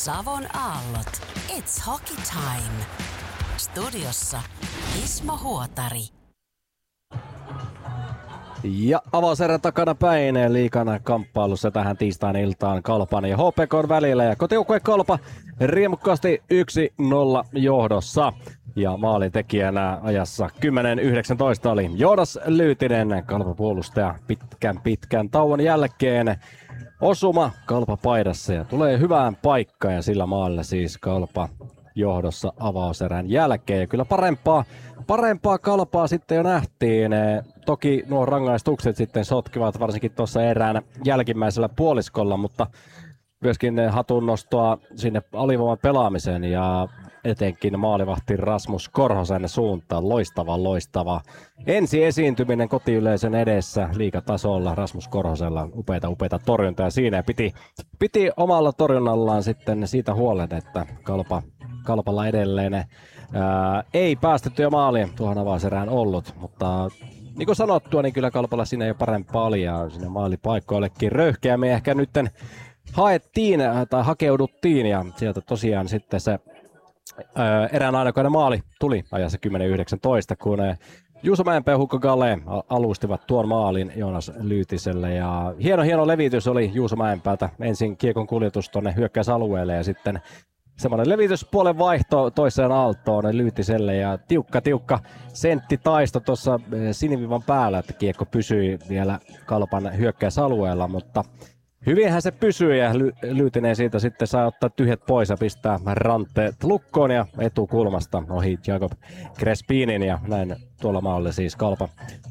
Savon aallot. It's hockey time. Studiossa Ismo Huotari. Ja avauserän takana päin liigan kamppailussa tähän tiistain iltaan Kalpan ja HPK:n välillä. Ja kotijoukkue Kalpa riemukkaasti 1-0 johdossa. Ja maalintekijänä ajassa 10.19 oli Joonas Lyytinen, Kalpa puolustaja pitkän tauon jälkeen. Osuma Kalpa paidassa ja tulee hyvään paikkaan ja sillä maalilla siis Kalpa johdossa avauserän jälkeen. Ja kyllä parempaa Kalpaa sitten jo nähtiin. Toki nuo rangaistukset sitten sotkivat varsinkin tuossa erään jälkimmäisellä puoliskolla, mutta myöskin hatunnostoa sinne alivoiman pelaamiseen ja etenkin maalivahti Rasmus Korhosen suuntaan. Loistava ensi esiintyminen kotiyleisön edessä liigatasolla Rasmus Korhosella. Upeita torjuntaa siinä. Piti omalla torjunnallaan sitten siitä huolen, että Kalpalla edelleen ei päästetty jo maaliin tuohon avauserään ollut, mutta niin kuin sanottua, niin kyllä Kalpalla siinä jo parempaa oli ja sinne maalipaikkoillekin röyhkeämmin ehkä nytten haettiin tai hakeuduttiin ja sieltä tosiaan sitten se erään ainokainen maali tuli ajassa 10.19, kun Juuso Mäenpää ja Hugo Galé alustivat tuon maalin Joonas Lyytiselle ja hieno levitys oli Juuso Mäenpäältä. Ensin kiekon kuljetus tuonne hyökkäysalueelle ja sitten semmoinen levityspuolen vaihto toiseen aaltoon Lyytiselle ja tiukka senttitaisto tuossa sinivivan päällä, että kiekko pysyi vielä Kalpan hyökkäysalueella, mutta hyvinhän se pysyi ja Lyytinen siitä sitten sai ottaa tyhjät pois ja pistää ranteet lukkoon ja etukulmasta ohi Jakob Crespinin ja näin tuolla maalla siis Kalpa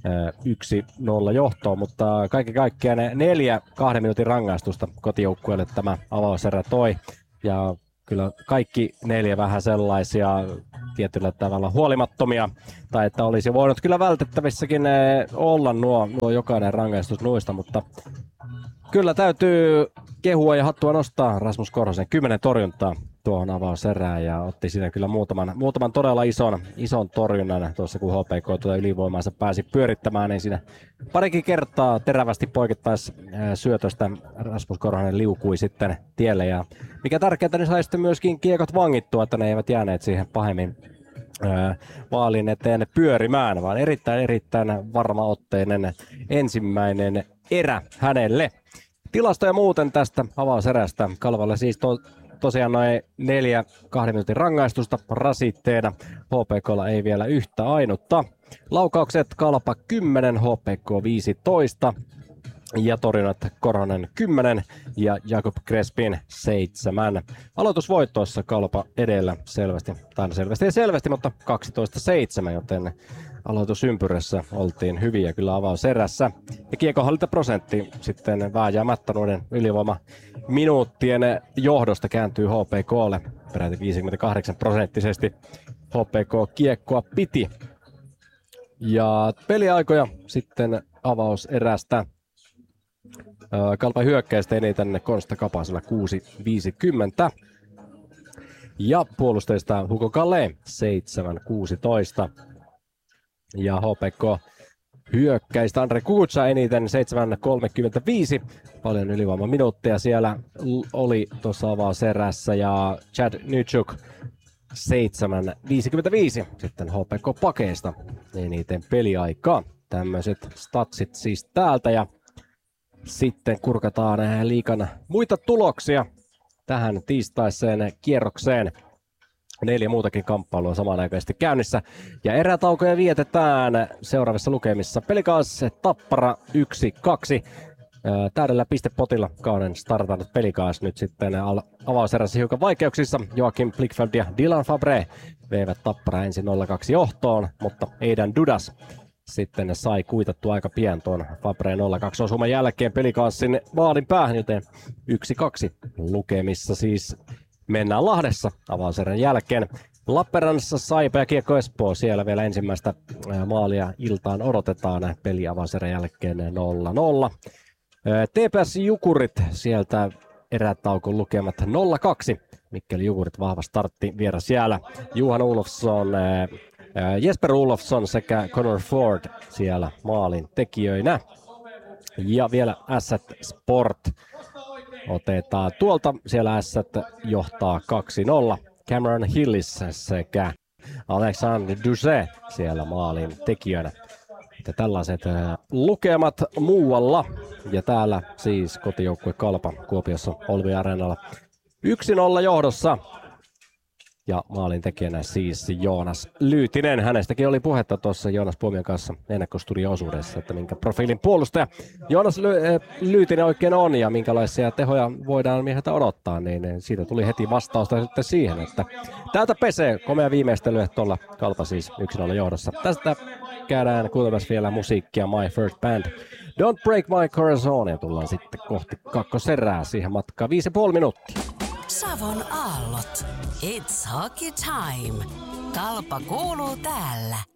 1-0 johtoon, mutta kaiken kaikkiaan 4 2 minuutin rangaistusta kotijoukkueelle tämä avauserä toi ja kyllä kaikki 4 vähän sellaisia tietyllä tavalla huolimattomia, tai että olisi voinut kyllä vältettävissäkin olla nuo jokainen rangaistus noista, mutta kyllä täytyy kehua ja hattua nostaa Rasmus Korhosen 10 torjuntaa tuohon avauserään ja otti siinä kyllä muutaman todella ison torjunnan tuossa kun HPK tuota ylivoimaansa pääsi pyörittämään, niin siinä parikin kertaa terävästi poikittais syötöstä Rasmus Korhonen liukui sitten tielle ja mikä tärkeintä, niin sai sitten myöskin kiekot vangittua, että ne eivät jääneet siihen pahemmin maalin eteen pyörimään, vaan erittäin varmaotteinen ensimmäinen erä hänelle. Tilastoja muuten tästä avauserästä. Kalvalle siis tosiaan noin 4 2 minuutin rangaistusta rasitteena. HPKlla ei vielä yhtä ainutta. Laukaukset Kalpa 10, HPK 15. Ja torjunnat Korhonen 10 ja Jakob Crespin 7. Aloitusvoittoissa Kalpa edellä selvästi, mutta 12-7, joten aloitusympyrässä oltiin hyviä kyllä avauserässä. Ja kiekkohallintaprosentti sitten vääjäämättä noiden ylivoima minuuttien johdosta kääntyy HPKlle peräti 58%. HPK kiekkoa piti. Ja peliaikoja sitten avauserästä. Kalpa hyökkäistä eniten Konsta Kapasella 6.50. Ja puolustajista Hugo Galé 7.16. Ja HPK hyökkäistä Andre Kuutsa eniten 7.35. Paljon ylivoimaminuutteja siellä oli tuossa avauserässä ja Chad Nychuk 7.55. Sitten HPK pakeista eniten peliaikaa. Tämmöiset statsit siis täältä ja sitten kurkataan liigan muita tuloksia tähän tiistaiseen kierrokseen. 4 muutakin kamppailua samanaikaisesti käynnissä. Ja erätaukoja vietetään seuraavissa lukemissa. Pelikaas Tappara 1-2. Täydellä pistepotilla kauden startannut Pelikaas nyt sitten avauserässä hiukan vaikeuksissa. Joakim Blickfeld ja Dylan Fabre veivät Tappara ensin 0-2 johtoon, mutta Aidan Dudas sitten sai kuitattua aika pian tuon Fabreen 0-2 osuman jälkeen Pelikaasin maalin päähän, joten 1-2 lukemissa siis mennään Lahdessa avauserän jälkeen. Lappeenrannassa Saipa ja Kiekko Espoo, siellä vielä ensimmäistä maalia iltaan odotetaan peli avauserän jälkeen 0-0. TPS Jukurit sieltä erätaukon lukemat 0-2. Mikkeli Jukurit vahva startti vieras siellä. Johan Olofsson, Jesper Olofsson sekä Connor Ford siellä maalin tekijöinä. Ja vielä Asset Sport otetaan tuolta. Siellä Ässät johtaa 2-0. Cameron Hillis sekä Alexandre Doucet siellä maalin tekijänä. Ja tällaiset lukemat muualla. Ja täällä siis kotijoukkue Kalpa Kuopiossa Olvi Areenalla 1-0 johdossa. Ja maalin tekijänä siis Joonas Lyytinen. Hänestäkin oli puhetta tuossa Joonas Puomion kanssa ennakkostudio-osuudessa, että minkä profiilin puolustaja Joonas Lyytinen oikein on ja minkälaisia tehoja voidaan mieheltä odottaa. Niin siitä tuli heti vastausta sitten siihen, että täältä pesee komea viimeistely, että tuolla Kalpa siis 1-0 johdossa. Tästä käydään kuulemassa vielä musiikkia My First Band. Don't Break My Corazon ja tullaan sitten kohti kakkoserää siihen matkaan 5,5 minuuttia. Savon aallot. It's hockey time. Kalpa kuuluu täällä.